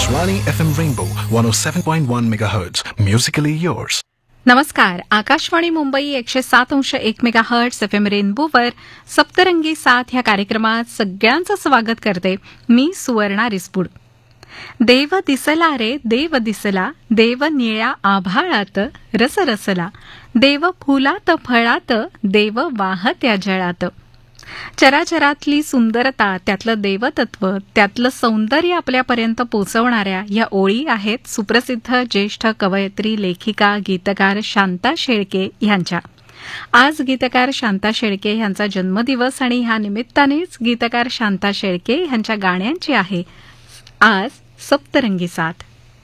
Akashvani FM Rainbow 107.1 MHz. Musically yours. नमस्कार. Akashvani Mumbai 107.1 megahertz FM रेनबोवर सप्तरंगी साथ या कार्यक्रमात सगळ्यांचं स्वागत करते. मी सुवर्णा रिसपूड. देव दिसला रे देव दिसला, देव निळ्या आभाळात रस रसला, देव फुलात फळात, देव वाहत्या जळात. चराचरातली सुंदरता, त्यातलं देवतत्व, त्यातलं सौंदर्य आपल्यापर्यंत पोचवणाऱ्या या ओळी आहेत सुप्रसिद्ध ज्येष्ठ कवयित्री, लेखिका, गीतकार शांता शेळके यांच्या. आज गीतकार शांता शेळके यांचा जन्मदिवस आणि ह्या निमित्तानेच गीतकार शांता शेळके यांच्या गाण्यांची आहे आज सप्तरंगी साथ.